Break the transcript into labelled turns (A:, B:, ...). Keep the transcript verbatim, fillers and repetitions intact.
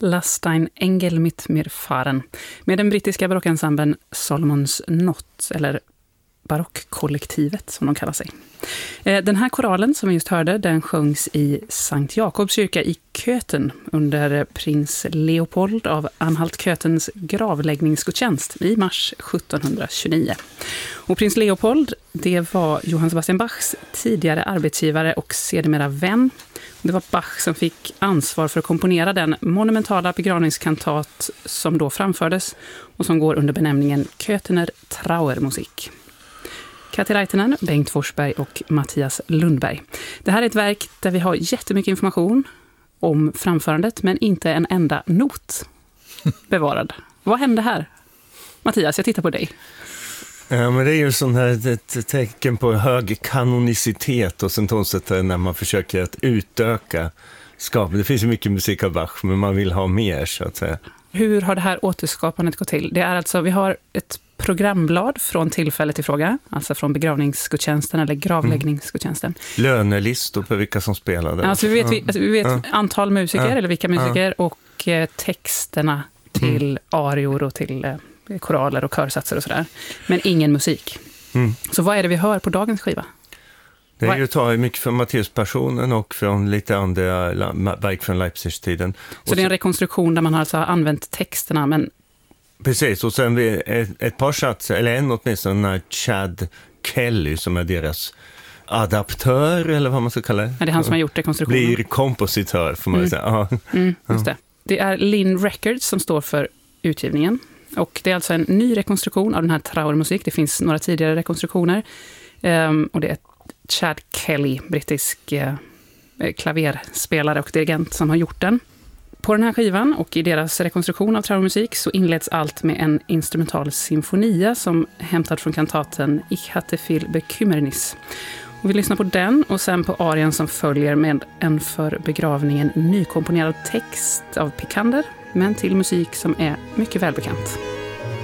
A: Lass dein Engel mit mir fahren med den brittiska barockensemblen Solomons Knot, eller barockkollektivet som de kallar sig. Den här koralen som vi just hörde, den sjöngs i Sankt Jakobs kyrka i Köthen under prins Leopold av Anhalt-Köthens gravläggningsgudstjänst i mars sjuttonhundratjugonio. Och prins Leopold, det var Johann Sebastian Bachs tidigare arbetsgivare och sedermera vän. Det var Bach som fick ansvar för att komponera den monumentala begravningskantat som då framfördes och som går under benämningen Köthener Trauermusik. Kati Raitinen, Bengt Forsberg och Mattias Lundberg. Det här är ett verk där vi har jättemycket information om framförandet men inte en enda not bevarad. Vad hände här? Mattias, jag tittar på dig.
B: Ja, men det är ju sån här ett tecken på hög kanonicitet och sånt sätt när man försöker att utöka skapet. Det finns ju mycket musik av Bach, men man vill ha mer så att säga.
A: Hur har det här återskapandet gått till? Det är alltså, vi har ett programblad från tillfället i fråga, alltså från begravningsgudstjänsten eller gravläggningsgudstjänsten.
B: Mm. Lönelistor på vilka som spelade.
A: Alltså vi vet, vi, alltså vi vet ja. antal musiker ja. eller vilka musiker ja. och eh, texterna till mm. arior och till eh, koraler och körsatser och sådär. Men ingen musik. Mm. Så vad är det vi hör på dagens skiva?
B: Det är ju taget mycket från Matteus-passionen och från lite andra verk från Leipzig-tiden.
A: Så, så det är en rekonstruktion där man har alltså använt texterna, men...
B: Precis, och sen ett, ett par satser, eller en åtminstone, när Chad Kelly, som är deras adaptör, eller vad man ska kalla det.
A: Ja, det är han som har gjort rekonstruktionen.
B: Blir kompositör, får man
A: mm.
B: säga. Ja.
A: Mm, just det. Det är Linn Records som står för utgivningen. Och det är alltså en ny rekonstruktion av den här Trauermusik. Det finns några tidigare rekonstruktioner. Um, och det är Chad Kelly, brittisk eh, klaverspelare och dirigent som har gjort den. På den här skivan och i deras rekonstruktion av Trauermusik så inleds allt med en instrumental symfonia som hämtad från kantaten Ich hatte viel Bekümmernis. Och vi lyssnar på den och sen på arien som följer med en för begravningen nykomponerad text av Picander, men till musik som är mycket välbekant.